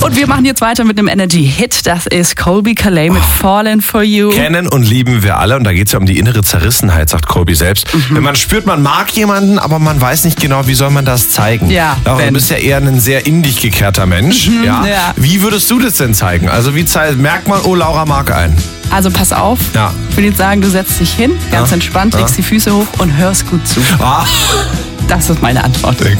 Und wir machen jetzt weiter mit einem Energy-Hit. Das ist Colbie Caillat mit Falling for You. Kennen und lieben wir alle. Und da geht es ja um die innere Zerrissenheit, sagt Colbie selbst. Wenn man spürt, man mag jemanden, aber man weiß nicht genau, wie soll man das zeigen. Ja, Laura, du bist ja eher ein sehr in dich gekehrter Mensch. Ja? Wie würdest du das denn zeigen? Also wie merkt man, oh, Laura mag einen? Also pass auf. Ja. Ich will jetzt sagen, du setzt dich hin, ganz entspannt, legst die Füße hoch und hörst gut zu. Das ist meine Antwort.